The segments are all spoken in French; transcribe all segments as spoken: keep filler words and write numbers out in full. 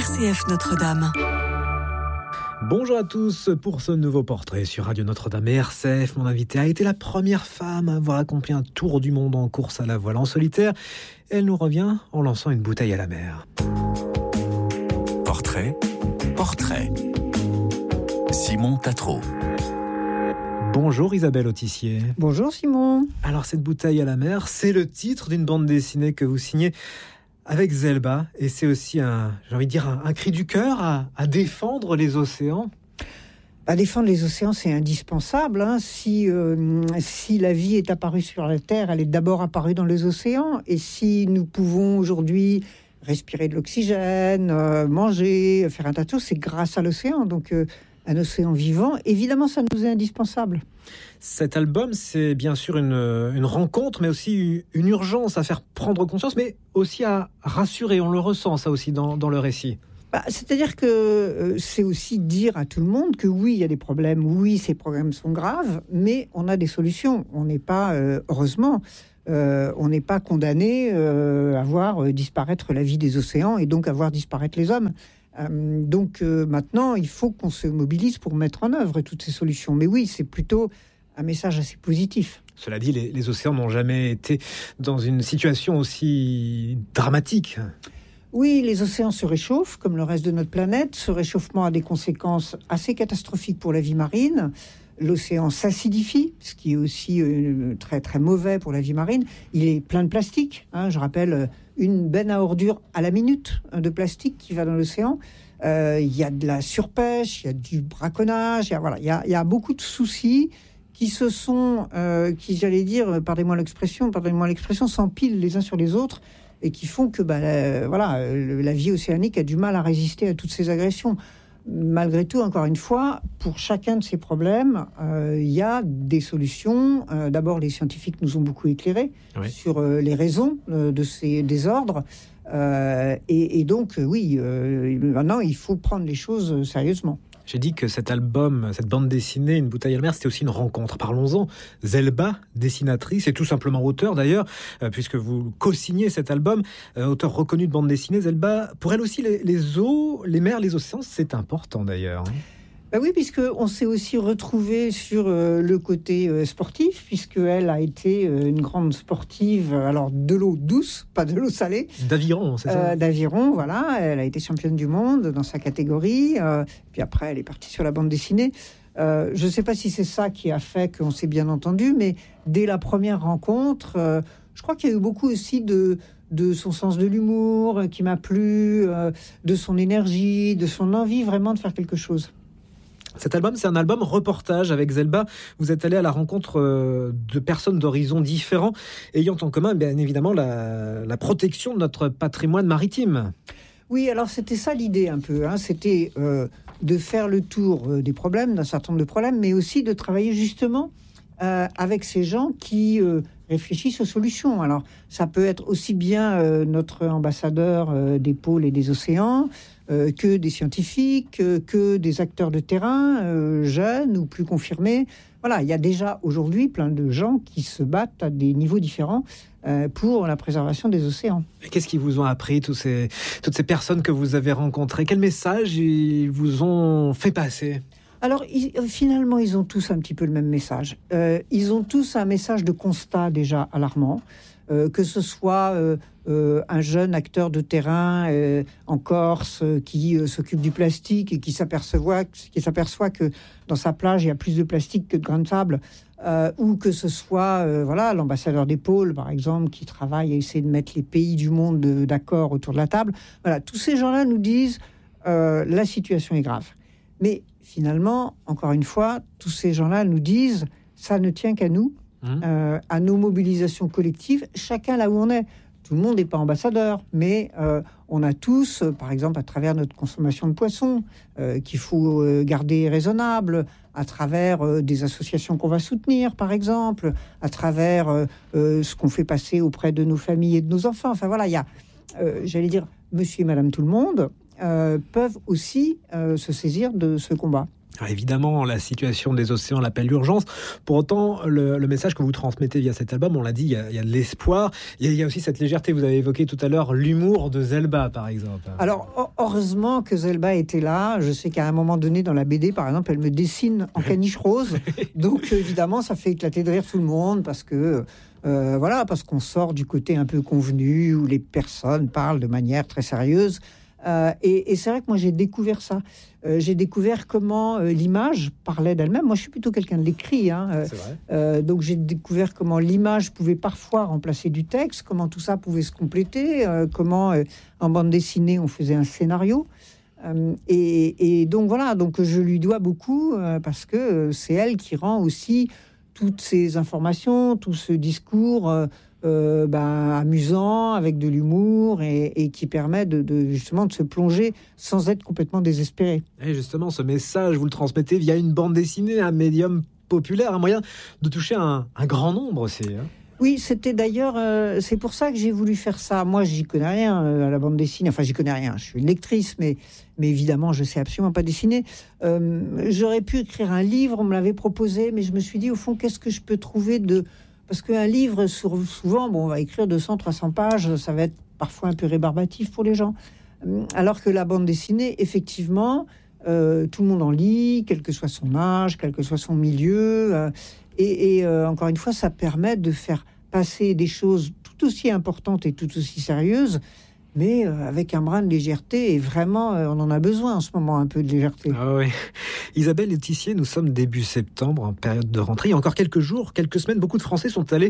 C F Notre-Dame. Bonjour à tous pour ce nouveau portrait sur Radio Notre-Dame et R C F. Mon invité a été la première femme à avoir accompli un tour du monde en course à la voile en solitaire. Elle nous revient en lançant une bouteille à la mer. Portrait, portrait. Simon Tatro. Bonjour Isabelle Autissier. Bonjour Simon. Alors cette bouteille à la mer, c'est le titre d'une bande dessinée que vous signez avec Zelba, et c'est aussi un, j'ai envie de dire, un, un cri du cœur à, à défendre les océans. À défendre les océans, c'est indispensable. Hein. Si, euh, si la vie est apparue sur la Terre, elle est d'abord apparue dans les océans. Et si nous pouvons aujourd'hui respirer de l'oxygène, euh, manger, faire un tas de choses, c'est grâce à l'océan. Donc euh, un océan vivant, évidemment, ça nous est indispensable. Cet album, c'est bien sûr une, une rencontre, mais aussi une urgence à faire prendre conscience, mais aussi à rassurer. On le ressent, ça aussi, dans, dans le récit. Bah, c'est-à-dire que euh, c'est aussi dire à tout le monde que oui, il y a des problèmes, oui, ces problèmes sont graves, mais on a des solutions. On n'est pas, euh, heureusement, euh, on n'est pas condamné euh, à voir euh, disparaître la vie des océans et donc à voir disparaître les hommes. Euh, donc euh, maintenant, il faut qu'on se mobilise pour mettre en œuvre toutes ces solutions. Mais oui, c'est plutôt un message assez positif. Cela dit, les, les océans n'ont jamais été dans une situation aussi dramatique. Oui, les océans se réchauffent, comme le reste de notre planète. Ce réchauffement a des conséquences assez catastrophiques pour la vie marine. L'océan s'acidifie, ce qui est aussi euh, très, très mauvais pour la vie marine. Il est plein de plastique. Hein, je rappelle, une benne à ordures à la minute de plastique qui va dans l'océan. Euh, il y a de la surpêche, il y a du braconnage. Il y a, voilà, il y a, il y a beaucoup de soucis qui se sont, euh, qui, j'allais dire, pardonnez-moi l'expression, pardonnez-moi l'expression, s'empilent les uns sur les autres et qui font que bah, la, voilà, la vie océanique a du mal à résister à toutes ces agressions. Malgré tout, encore une fois, pour chacun de ces problèmes, euh, il y a des solutions. Euh, d'abord, les scientifiques nous ont beaucoup éclairés oui. sur euh, les raisons euh, de ces désordres. Euh, et, et donc, euh, oui, euh, maintenant, il faut prendre les choses sérieusement. J'ai dit que cet album, cette bande dessinée, Une bouteille à la mer, c'était aussi une rencontre. Parlons-en. Zelba, dessinatrice et tout simplement auteur d'ailleurs, euh, puisque vous co-signez cet album, euh, auteur reconnu de bande dessinée. Zelba, pour elle aussi, les, les eaux, les mers, les océans, c'est important d'ailleurs. Ben oui, puisqu'on s'est aussi retrouvé sur euh, le côté euh, sportif, puisqu'elle a été euh, une grande sportive, alors de l'eau douce, pas de l'eau salée. D'aviron, c'est ça euh, D'aviron, voilà. Elle a été championne du monde dans sa catégorie. Euh, puis après, elle est partie sur la bande dessinée. Euh, je ne sais pas si c'est ça qui a fait qu'on s'est bien entendu, mais dès la première rencontre, euh, je crois qu'il y a eu beaucoup aussi de... de son sens de l'humour euh, qui m'a plu, euh, de son énergie, de son envie vraiment de faire quelque chose. Cet album, c'est un album reportage avec Zelba. Vous êtes allé à la rencontre de personnes d'horizons différents, ayant en commun, bien évidemment, la, la protection de notre patrimoine maritime. Oui, alors c'était ça l'idée un peu. Hein. C'était euh, de faire le tour euh, des problèmes, d'un certain nombre de problèmes, mais aussi de travailler justement euh, avec ces gens qui euh, réfléchissent aux solutions. Alors, ça peut être aussi bien euh, notre ambassadeur euh, des pôles et des océans, Euh, que des scientifiques, euh, que des acteurs de terrain, euh, jeunes ou plus confirmés. Voilà, il y a déjà aujourd'hui plein de gens qui se battent à des niveaux différents euh, pour la préservation des océans. Et qu'est-ce qu'ils vous ont appris, tous ces, toutes ces personnes que vous avez rencontrées? Quel message ils vous ont fait passer? Alors, ils, finalement, ils ont tous un petit peu le même message. Euh, ils ont tous un message de constat déjà alarmant. Euh, que ce soit euh, euh, un jeune acteur de terrain euh, en Corse euh, qui euh, s'occupe du plastique et qui s'aperçoit, qui s'aperçoit que dans sa plage, il y a plus de plastique que de grains de sable, euh, ou que ce soit euh, voilà, l'ambassadeur des pôles, par exemple, qui travaille à essayer de mettre les pays du monde de, d'accord autour de la table. Voilà, tous ces gens-là nous disent euh, la situation est grave. Mais finalement, encore une fois, tous ces gens-là nous disent ça ne tient qu'à nous. Euh, à nos mobilisations collectives, chacun là où on est. Tout le monde n'est pas ambassadeur, mais euh, on a tous, euh, par exemple, à travers notre consommation de poissons, euh, qu'il faut euh, garder raisonnable, à travers euh, des associations qu'on va soutenir, par exemple, à travers euh, euh, ce qu'on fait passer auprès de nos familles et de nos enfants. Enfin voilà, il y a, euh, j'allais dire, monsieur et madame tout le monde euh, peuvent aussi euh, se saisir de ce combat. Alors évidemment, la situation des océans l'appelle l'urgence. Pour autant, le, le message que vous transmettez via cet album, on l'a dit, il y a, il y a de l'espoir. Il y a, il y a aussi cette légèreté. Vous avez évoqué tout à l'heure l'humour de Zelba, par exemple. Alors, heureusement que Zelba était là. Je sais qu'à un moment donné, dans la B D, par exemple, elle me dessine en caniche rose. Donc, évidemment, ça fait éclater de rire tout le monde parce que... Euh, voilà, parce qu'on sort du côté un peu convenu où les personnes parlent de manière très sérieuse. Euh, et, et c'est vrai que moi, j'ai découvert ça. Euh, j'ai découvert comment euh, l'image parlait d'elle-même. Moi, je suis plutôt quelqu'un de l'écrit. Hein. Euh, c'est vrai. Euh, donc, j'ai découvert comment l'image pouvait parfois remplacer du texte, comment tout ça pouvait se compléter, euh, comment, euh, en bande dessinée, on faisait un scénario. Euh, et, et donc, voilà, donc je lui dois beaucoup euh, parce que euh, c'est elle qui rend aussi toutes ces informations, tout ce discours... Euh, Euh, ben, amusant, avec de l'humour et, et qui permet de, de justement de se plonger sans être complètement désespéré. Et justement, ce message, vous le transmettez via une bande dessinée, un médium populaire, un moyen de toucher un, un grand nombre aussi. Hein. Oui, c'était d'ailleurs, euh, c'est pour ça que j'ai voulu faire ça. Moi, j'y connais rien euh, à la bande dessinée. Enfin, j'y connais rien. Je suis une lectrice, mais, mais évidemment, je sais absolument pas dessiner. Euh, j'aurais pu écrire un livre, on me l'avait proposé, mais je me suis dit, au fond, qu'est-ce que je peux trouver de... Parce qu'un livre, souvent, bon, on va écrire deux cents, trois cents pages, ça va être parfois un peu rébarbatif pour les gens. Alors que la bande dessinée, effectivement, euh, tout le monde en lit, quel que soit son âge, quel que soit son milieu. Euh, et et euh, encore une fois, ça permet de faire passer des choses tout aussi importantes et tout aussi sérieuses, mais euh, avec un brin de légèreté. Et vraiment, euh, on en a besoin en ce moment, un peu de légèreté. Ah oui. Isabelle Lautissier, nous sommes début septembre, en période de rentrée. Il y a encore quelques jours, quelques semaines, beaucoup de Français sont allés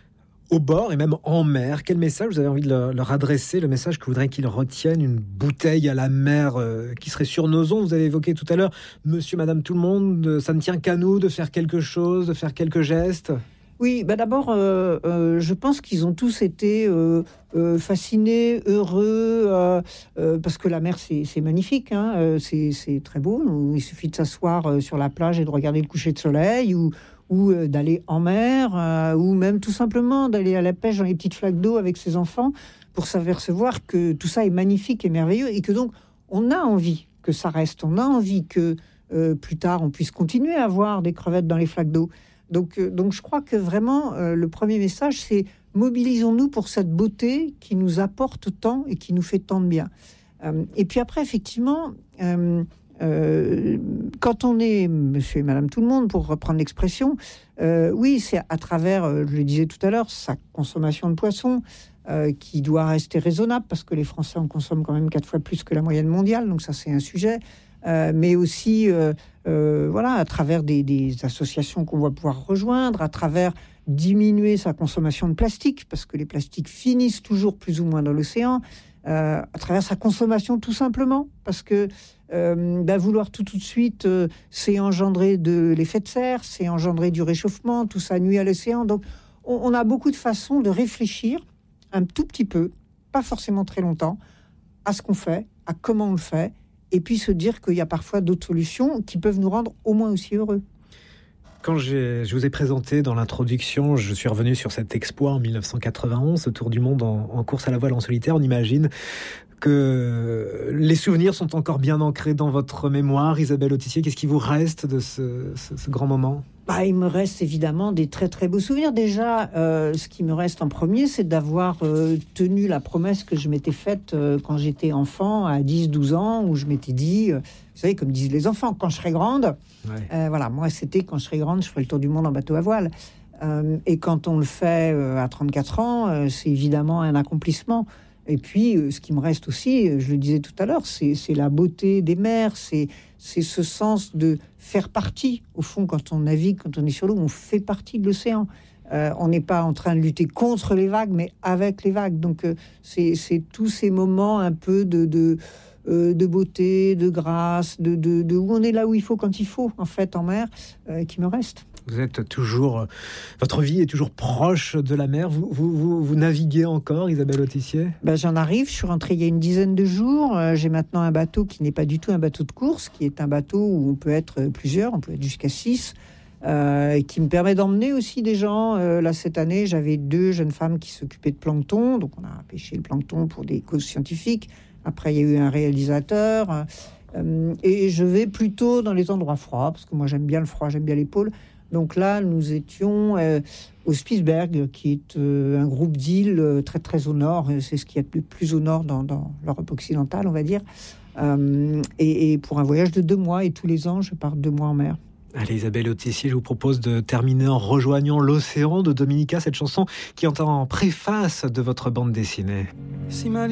au bord et même en mer. Quel message vous avez envie de leur, leur adresser? Le message que vous voudrez qu'ils retiennent? Une bouteille à la mer euh, qui serait sur nos ondes. Vous avez évoqué tout à l'heure, monsieur, madame, tout le monde. Ça ne tient qu'à nous de faire quelque chose, de faire quelques gestes. Oui, bah d'abord, euh, euh, je pense qu'ils ont tous été euh, euh, fascinés, heureux, euh, euh, parce que la mer, c'est, c'est magnifique, hein, euh, c'est, c'est très beau. Il suffit de s'asseoir euh, sur la plage et de regarder le coucher de soleil, ou, ou euh, d'aller en mer, euh, ou même tout simplement d'aller à la pêche dans les petites flaques d'eau avec ses enfants, pour s'apercevoir que tout ça est magnifique et merveilleux, et que donc, on a envie que ça reste, on a envie que euh, plus tard, on puisse continuer à voir des crevettes dans les flaques d'eau. Donc, euh, donc, je crois que vraiment, euh, le premier message, c'est mobilisons-nous pour cette beauté qui nous apporte tant et qui nous fait tant de bien. Euh, et puis après, effectivement, euh, euh, quand on est monsieur et madame tout le monde, pour reprendre l'expression, euh, oui, c'est à travers, euh, je le disais tout à l'heure, sa consommation de poissons, euh, qui doit rester raisonnable, parce que les Français en consomment quand même quatre fois plus que la moyenne mondiale, donc ça, c'est un sujet. Euh, mais aussi euh, euh, voilà, à travers des, des associations qu'on va pouvoir rejoindre, à travers diminuer sa consommation de plastique, parce que les plastiques finissent toujours plus ou moins dans l'océan, euh, à travers sa consommation tout simplement, parce que euh, bah, vouloir tout tout de suite, euh, c'est engendrer de l'effet de serre, c'est engendrer du réchauffement, tout ça nuit à l'océan. Donc on, on a beaucoup de façons de réfléchir un tout petit peu, pas forcément très longtemps, à ce qu'on fait, à comment on le fait, et puis se dire qu'il y a parfois d'autres solutions qui peuvent nous rendre au moins aussi heureux. Quand j'ai, je vous ai présenté dans l'introduction, je suis revenu sur cet exploit en dix-neuf cent quatre-vingt-onze, ce tour du monde en, en course à la voile en solitaire. On imagine que les souvenirs sont encore bien ancrés dans votre mémoire. Isabelle Lautissier, qu'est-ce qui vous reste de ce, ce, ce grand moment ? Bah, il me reste évidemment des très très beaux souvenirs. Déjà, euh, ce qui me reste en premier, c'est d'avoir euh, tenu la promesse que je m'étais faite euh, quand j'étais enfant, à dix douze ans, où je m'étais dit, euh, vous savez, comme disent les enfants, quand je serai grande, ouais. euh, voilà, moi c'était quand je serai grande, je ferai le tour du monde en bateau à voile. Euh, et quand on le fait euh, à trente-quatre ans, euh, c'est évidemment un accomplissement. Et puis, euh, ce qui me reste aussi, euh, je le disais tout à l'heure, c'est, c'est la beauté des mers, c'est, c'est ce sens de faire partie. Au fond, quand on navigue, quand on est sur l'eau, on fait partie de l'océan. Euh, on n'est pas en train de lutter contre les vagues, mais avec les vagues. Donc, euh, c'est, c'est tous ces moments un peu de, de, euh, de beauté, de grâce, de, de, de où on est là où il faut, quand il faut, en fait, en mer, euh, qui me restent. Vous êtes toujours, votre vie est toujours proche de la mer. Vous, vous, vous, vous naviguez encore, Isabelle Lautissier ? Ben, j'en arrive. Je suis rentrée il y a une dizaine de jours. Euh, j'ai maintenant un bateau qui n'est pas du tout un bateau de course, qui est un bateau où on peut être plusieurs, on peut être jusqu'à six, euh, qui me permet d'emmener aussi des gens. Euh, là, cette année, j'avais deux jeunes femmes qui s'occupaient de plancton. Donc, on a pêché le plancton pour des causes scientifiques. Après, il y a eu un réalisateur. Euh, et je vais plutôt dans les endroits froids, parce que moi j'aime bien le froid, j'aime bien les pôles. Donc là, nous étions euh, au Spitzberg, qui est euh, un groupe d'îles euh, très très au nord. C'est ce qu'il y a de plus, plus au nord dans, dans l'Europe occidentale, on va dire. Euh, et, et pour un voyage de deux mois, et tous les ans, je pars deux mois en mer. Allez, Isabelle Autissier, je vous propose de terminer en rejoignant l'océan de Dominica, cette chanson qui est en préface de votre bande dessinée.